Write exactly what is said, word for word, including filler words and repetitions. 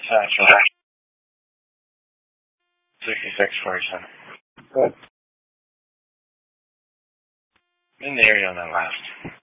Actually, sixty-six forty-seven. Good. In the area on that last.